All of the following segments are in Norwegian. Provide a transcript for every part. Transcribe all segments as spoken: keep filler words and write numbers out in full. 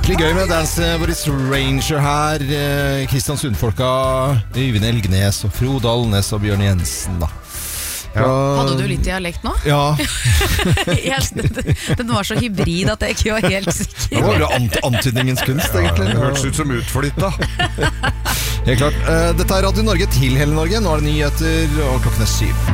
skikkelig gøy med Dance with Stranger her. Kristian Sundfolka, Øyvind Elgnes og Frode Alnes og Bjørn Jensen da. Ja. Hadde du litt dialekt nå? Ja. Den var så hybrid at jeg ikke var helt sikker. Det var jo ant antydningens kunst, ja, egentlig. Det hørtes ut som utflytt da. Helt klart. Dette er Radio Norge til hele Norge. Nå er det nyheter, og klokken er syv.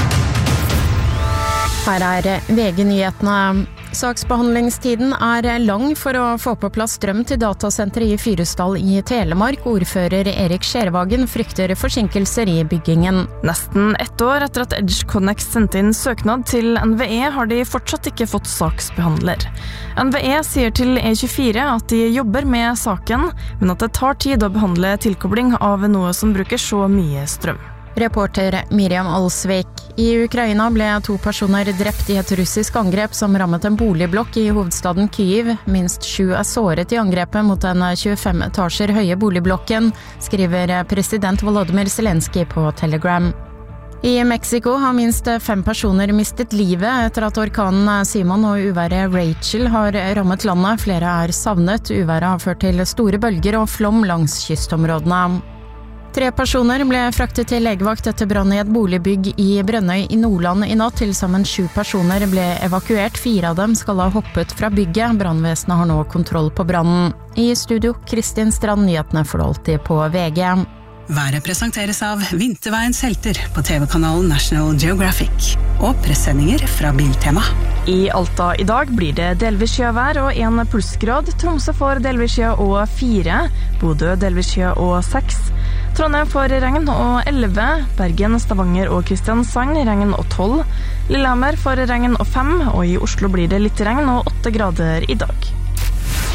Her er V G-nyhetene. Saksbehandlingstiden er lang for å få på plass strøm til datasenteret i Fyresdal i Telemark. Ordfører Erik Skjervagen frykter forsinkelser i byggingen. Nesten ett år etter at EdgeConnex sendte inn søknad til N V E, har de fortsatt ikke fått saksbehandler. N V E sier til E tjuefire at de jobber med saken, men at det tar tid å behandle tilkobling av noe som bruker så mye strøm. Reporter Miriam Alsvik. I Ukraina ble to personer drept i et russisk angrep som rammet en boligblokk i hovedstaden Kyiv. Minst sju er såret i angrepet mot den tjuefem etasjer høye boligblokken, skriver president Volodymyr Zelensky på Telegram. I Mexico har minst fem personer mistet livet etter at orkanen Simon og uværet Rachel har rammet landet. Flere er savnet. Uværet har ført til store bølger og flom langs kystområdene. Tre personer ble fraktet til legevakt etter brann i et boligbygg i Brønnøy i Nordland i natt. Til sammen sju personer ble evakuert. Fire av dem skal ha hoppet fra bygget. Brannvesenet har nå kontroll på brannen. I studio, Kristin Strand, nyhetene får du alltid på V G. Været presenteres av Vinterveiens helter på T V-kanalen National Geographic og pressendinger fra Biltema. I Alta i dag blir det delvis skyvær og en plussgrad. Tromsø får delvis skya og fire. Bodø delvis skya og seks. Trondheim får regn og elleve. Bergen, Stavanger og Kristiansand regn og tolv. Lillehammer får regn og fem, og i Oslo blir det litt regn og åtte grader i dag.